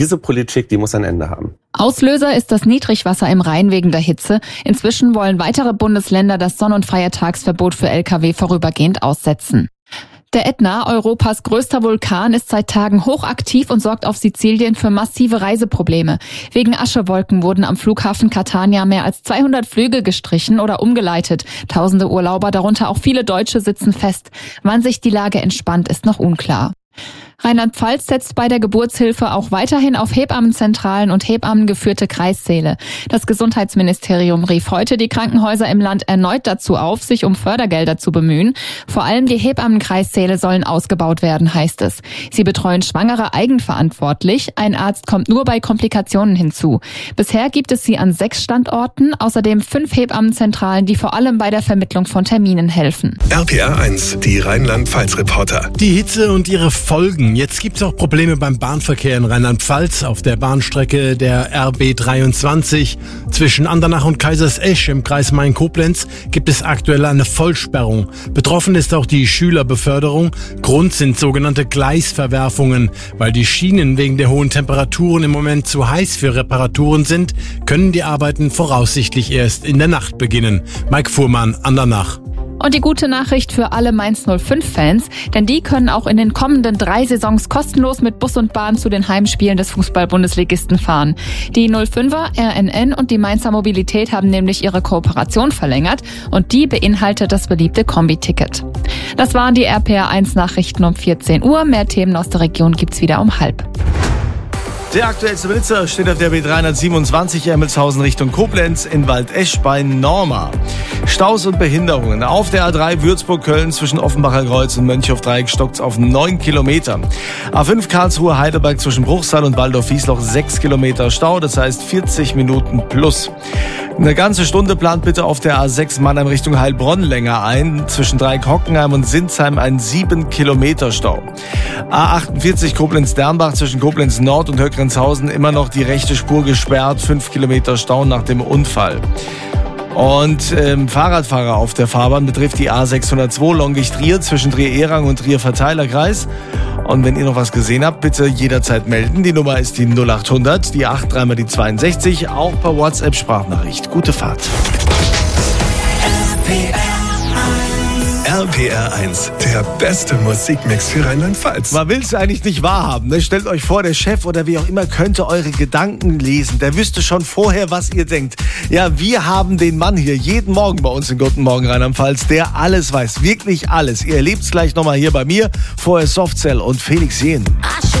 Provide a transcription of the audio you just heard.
Diese Politik, die muss ein Ende haben. Auslöser ist das Niedrigwasser im Rhein wegen der Hitze. Inzwischen wollen weitere Bundesländer das Sonn- und Feiertagsverbot für Lkw vorübergehend aussetzen. Der Ätna, Europas größter Vulkan, ist seit Tagen hochaktiv und sorgt auf Sizilien für massive Reiseprobleme. Wegen Aschewolken wurden am Flughafen Catania mehr als 200 Flüge gestrichen oder umgeleitet. Tausende Urlauber, darunter auch viele Deutsche, sitzen fest. Wann sich die Lage entspannt, ist noch unklar. Rheinland-Pfalz setzt bei der Geburtshilfe auch weiterhin auf Hebammenzentralen und hebammengeführte Kreissäle. Das Gesundheitsministerium rief heute die Krankenhäuser im Land erneut dazu auf, sich um Fördergelder zu bemühen. Vor allem die Hebammenkreissäle sollen ausgebaut werden, heißt es. Sie betreuen Schwangere eigenverantwortlich. Ein Arzt kommt nur bei Komplikationen hinzu. Bisher gibt es sie an 6 Standorten, außerdem 5 Hebammenzentralen, die vor allem bei der Vermittlung von Terminen helfen. RPR 1, die Rheinland-Pfalz-Reporter. Die Hitze und ihre Folgen. Jetzt gibt es auch Probleme beim Bahnverkehr in Rheinland-Pfalz. Auf der Bahnstrecke der RB 23 zwischen Andernach und Kaisersesch im Kreis Main-Koblenz gibt es aktuell eine Vollsperrung. Betroffen ist auch die Schülerbeförderung. Grund sind sogenannte Gleisverwerfungen. Weil die Schienen wegen der hohen Temperaturen im Moment zu heiß für Reparaturen sind, können die Arbeiten voraussichtlich erst in der Nacht beginnen. Mike Fuhrmann, Andernach. Und die gute Nachricht für alle Mainz 05-Fans, denn die können auch in den kommenden 3 Saisons kostenlos mit Bus und Bahn zu den Heimspielen des Fußball-Bundesligisten fahren. Die 05er, RNN und die Mainzer Mobilität haben nämlich ihre Kooperation verlängert und die beinhaltet das beliebte Kombi-Ticket. Das waren die RPR 1 Nachrichten um 14 Uhr. Mehr Themen aus der Region gibt's wieder um 12:30. Der aktuellste Blitzer steht auf der B327 Emmelshausen Richtung Koblenz in Waldesch bei Norma. Staus und Behinderungen. Auf der A3 Würzburg-Köln zwischen Offenbacher Kreuz und Mönchhof-Dreieck stockt's auf 9 Kilometer. A5 Karlsruhe-Heidelberg zwischen Bruchsal und Waldorf-Wiesloch 6 Kilometer Stau, das heißt 40 Minuten plus. Eine ganze Stunde plant bitte auf der A6 Mannheim Richtung Heilbronn länger ein. Zwischen Dreieck-Hockenheim und Sinsheim ein 7 Kilometer Stau. A48 Koblenz-Dernbach zwischen Koblenz Nord und Höckrenzhausen immer noch die rechte Spur gesperrt. 5 Kilometer Stau nach dem Unfall. Und Fahrradfahrer auf der Fahrbahn betrifft die A602 Longicht-Trier zwischen Trier-Erang und Trier-Verteilerkreis. Und wenn ihr noch was gesehen habt, bitte jederzeit melden. Die Nummer ist die 0800, die 8, dreimal die 62, auch per WhatsApp-Sprachnachricht. Gute Fahrt. RPR 1, der beste Musikmix für Rheinland-Pfalz. Man will es eigentlich nicht wahrhaben. Ne? Stellt euch vor, der Chef oder wie auch immer könnte eure Gedanken lesen. Der wüsste schon vorher, was ihr denkt. Ja, wir haben den Mann hier jeden Morgen bei uns in Guten Morgen Rheinland-Pfalz, der alles weiß. Wirklich alles. Ihr erlebt es gleich nochmal hier bei mir. Vorher Softcell und Felix Jähn.